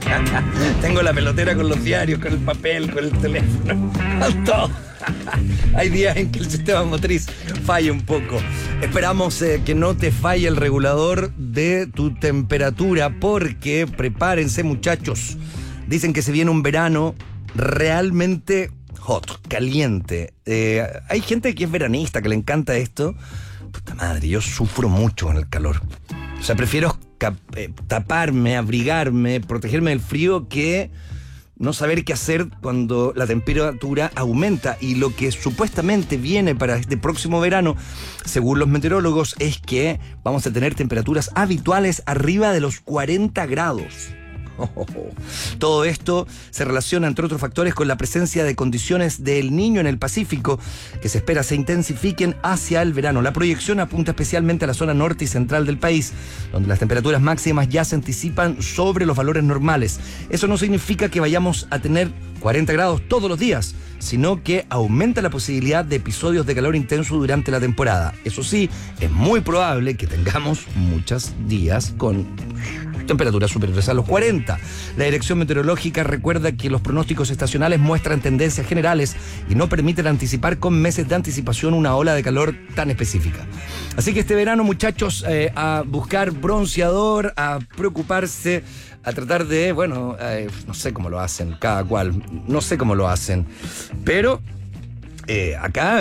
Tengo la pelotera con los diarios, con el papel, con el teléfono, con todo. Hay días en que el sistema motriz falla un poco. Esperamos que no te falle el regulador de tu temperatura, porque prepárense, muchachos. Dicen que se viene un verano realmente hot, caliente. Hay gente que es veranista, que le encanta esto. Puta madre, yo sufro mucho con el calor. O sea, prefiero taparme, abrigarme, protegerme del frío que no saber qué hacer cuando la temperatura aumenta. Y lo que supuestamente viene para este próximo verano, según los meteorólogos, es que vamos a tener temperaturas habituales arriba de los 40 grados. Todo esto se relaciona, entre otros factores, con la presencia de condiciones de El Niño en el Pacífico, que se espera se intensifiquen hacia el verano. La proyección apunta especialmente a la zona norte y central del país, donde las temperaturas máximas ya se anticipan sobre los valores normales. Eso no significa que vayamos a tener 40 grados todos los días, sino que aumenta la posibilidad de episodios de calor intenso durante la temporada. Eso sí, es muy probable que tengamos muchos días con temperaturas superiores a los 40. La Dirección Meteorológica recuerda que los pronósticos estacionales muestran tendencias generales y no permiten anticipar con meses de anticipación una ola de calor tan específica. Así que este verano, muchachos, a buscar bronceador, a preocuparse, a tratar de, no sé cómo lo hacen, cada cual, no sé cómo lo hacen, pero acá,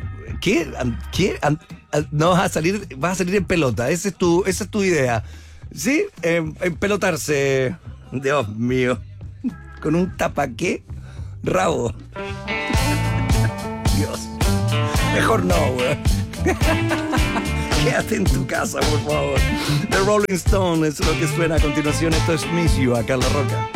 no vas a salir en pelota, esa es tu idea. Sí, empelotarse, Dios mío, con un tapaqué rabo. Dios, mejor no, güey. Quédate en tu casa, por favor. The Rolling Stones es lo que suena a continuación. Esto es Miss You, acá en La Roca.